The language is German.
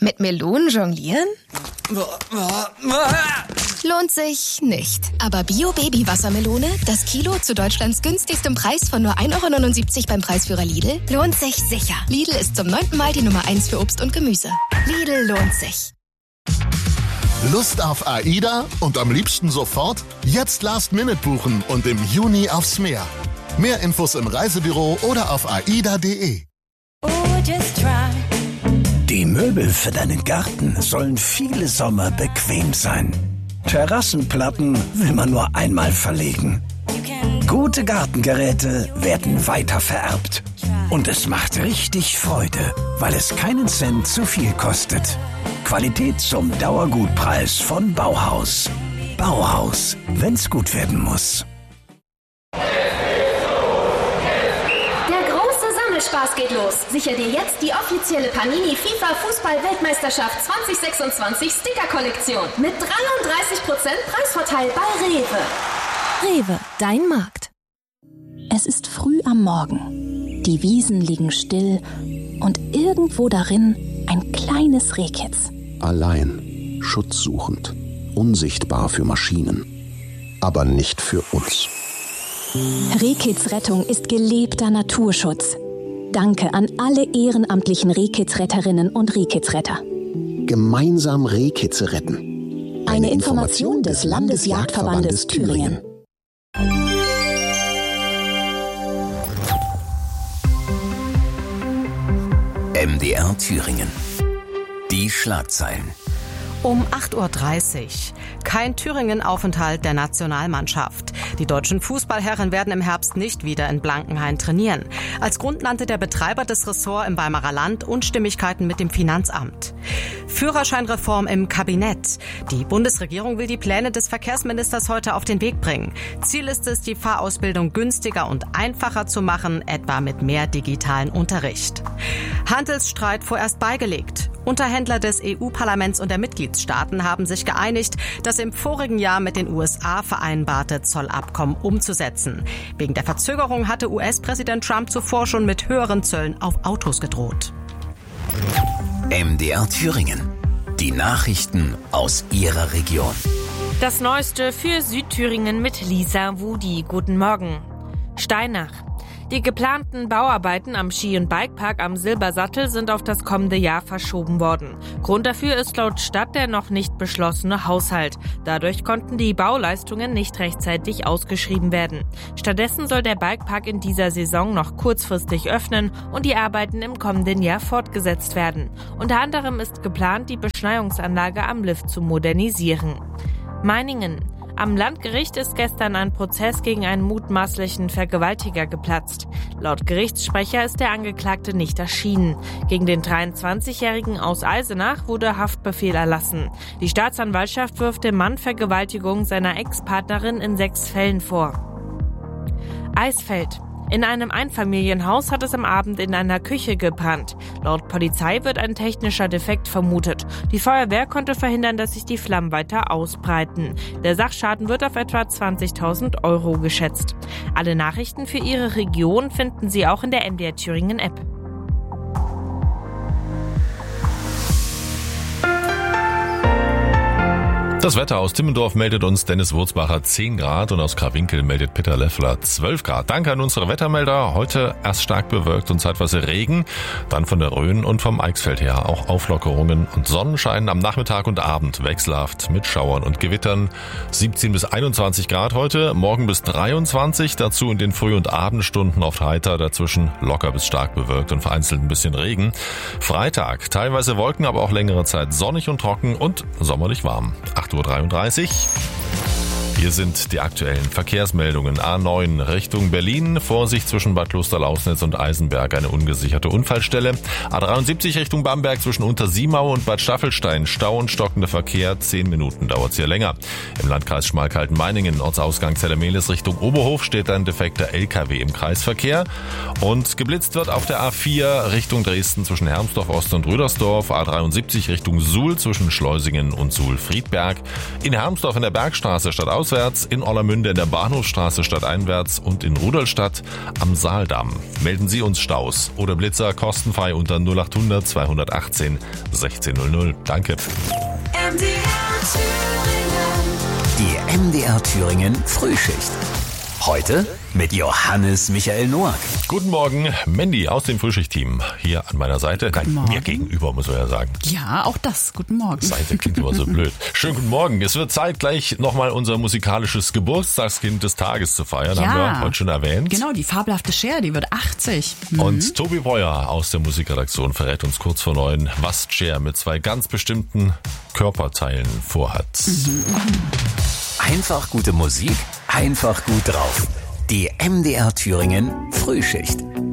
Mit Melonen jonglieren? Lohnt sich nicht. Aber Bio-Baby-Wassermelone, das Kilo zu Deutschlands günstigstem Preis von nur 1,79 € beim Preisführer Lidl, lohnt sich sicher. Lidl ist zum 9. Mal die Nummer 1 für Obst und Gemüse. Lidl lohnt sich. Lust auf AIDA und am liebsten sofort? Jetzt Last-Minute buchen und im Juni aufs Meer. Mehr Infos im Reisebüro oder auf aida.de. Die Möbel für deinen Garten sollen viele Sommer bequem sein. Terrassenplatten will man nur einmal verlegen. Gute Gartengeräte werden weitervererbt. Und es macht richtig Freude, weil es keinen Cent zu viel kostet. Qualität zum Dauergutpreis von Bauhaus. Bauhaus, wenn's gut werden muss. Spaß geht los. Sicher dir jetzt die offizielle Panini FIFA Fußball-Weltmeisterschaft 2026 Sticker-Kollektion mit 33% Preisvorteil bei Rewe. Rewe, dein Markt. Es ist früh am Morgen. Die Wiesen liegen still und irgendwo darin ein kleines Rehkitz. Allein, schutzsuchend, unsichtbar für Maschinen, aber nicht für uns. Rehkitz Rettung ist gelebter Naturschutz. Danke an alle ehrenamtlichen Rehkitzretterinnen und Rehkitzretter. Gemeinsam Rehkitze retten. Eine Information des Landesjagdverbandes Thüringen. MDR Thüringen. Die Schlagzeilen. Um 8:30 Uhr. Kein Thüringen-Aufenthalt der Nationalmannschaft. Die deutschen Fußballherren werden im Herbst nicht wieder in Blankenhain trainieren. Als Grund nannte der Betreiber des Ressorts im Weimarer Land Unstimmigkeiten mit dem Finanzamt. Führerscheinreform im Kabinett. Die Bundesregierung will die Pläne des Verkehrsministers heute auf den Weg bringen. Ziel ist es, die Fahrausbildung günstiger und einfacher zu machen, etwa mit mehr digitalen Unterricht. Handelsstreit vorerst beigelegt. Unterhändler des EU-Parlaments und der Mitgliedstaaten haben sich geeinigt, das im vorigen Jahr mit den USA vereinbarte Zollabkommen umzusetzen. Wegen der Verzögerung hatte US-Präsident Trump zuvor schon mit höheren Zöllen auf Autos gedroht. MDR Thüringen. Die Nachrichten aus Ihrer Region. Das Neueste für Südthüringen mit Lisa Wudi. Guten Morgen. Steinach. Die geplanten Bauarbeiten am Ski- und Bikepark am Silbersattel sind auf das kommende Jahr verschoben worden. Grund dafür ist laut Stadt der noch nicht beschlossene Haushalt. Dadurch konnten die Bauleistungen nicht rechtzeitig ausgeschrieben werden. Stattdessen soll der Bikepark in dieser Saison noch kurzfristig öffnen und die Arbeiten im kommenden Jahr fortgesetzt werden. Unter anderem ist geplant, die Beschneiungsanlage am Lift zu modernisieren. Meiningen. Am Landgericht ist gestern ein Prozess gegen einen mutmaßlichen Vergewaltiger geplatzt. Laut Gerichtssprecher ist der Angeklagte nicht erschienen. Gegen den 23-Jährigen aus Eisenach wurde Haftbefehl erlassen. Die Staatsanwaltschaft wirft dem Mann Vergewaltigung seiner Ex-Partnerin in 6 Fällen vor. Eisfeld. In einem Einfamilienhaus hat es am Abend in einer Küche gebrannt. Laut Polizei wird ein technischer Defekt vermutet. Die Feuerwehr konnte verhindern, dass sich die Flammen weiter ausbreiten. Der Sachschaden wird auf etwa 20.000 € geschätzt. Alle Nachrichten für Ihre Region finden Sie auch in der MDR Thüringen App. Das Wetter aus Timmendorf meldet uns Dennis Wurzbacher 10 Grad und aus Krawinkel meldet Peter Leffler 12 Grad. Danke an unsere Wettermelder. Heute erst stark bewölkt und zeitweise Regen, dann von der Rhön und vom Eichsfeld her auch Auflockerungen und Sonnenschein am Nachmittag und Abend wechselhaft mit Schauern und Gewittern. 17 bis 21 Grad heute, morgen bis 23, dazu in den Früh- und Abendstunden oft heiter, dazwischen locker bis stark bewölkt und vereinzelt ein bisschen Regen. Freitag teilweise Wolken, aber auch längere Zeit sonnig und trocken und sommerlich warm. 8:33 Uhr. Hier sind die aktuellen Verkehrsmeldungen. A9 Richtung Berlin. Vorsicht zwischen Bad Klosterlausnitz und Eisenberg. Eine ungesicherte Unfallstelle. A73 Richtung Bamberg zwischen Untersiemau und Bad Staffelstein. Stau und stockender Verkehr. 10 Minuten dauert es hier länger. Im Landkreis Schmalkalden-Meiningen, Ortsausgang Zellermehlis Richtung Oberhof, steht ein defekter LKW im Kreisverkehr. Und geblitzt wird auf der A4 Richtung Dresden zwischen Hermsdorf Ost und Rüdersdorf. A73 Richtung Suhl zwischen Schleusingen und Suhl-Friedberg. In Hermsdorf in der Bergstraße statt Ausfahrt auswärts in Orlamünde in der Bahnhofstraße stadteinwärts und in Rudolstadt am Saaldamm. Melden Sie uns Staus oder Blitzer kostenfrei unter 0800 218 1600. Danke. Die MDR Thüringen Frühschicht. Heute mit Johannes Michael Noack. Guten Morgen, Mandy aus dem Frühschicht-Team hier an meiner Seite. Mir gegenüber, muss man ja sagen. Ja, auch das. Guten Morgen. Seite klingt immer so blöd. Schönen guten Morgen. Es wird Zeit, gleich nochmal unser musikalisches Geburtstagskind des Tages zu feiern. Ja. Haben wir heute schon erwähnt. Genau, die fabelhafte Cher, die wird 80. Und Tobi Breuer aus der Musikredaktion verrät uns kurz vor 9, was Cher mit 2 ganz bestimmten Körperteilen vorhat. Einfach gute Musik, einfach gut drauf. Die MDR Thüringen Frühschicht.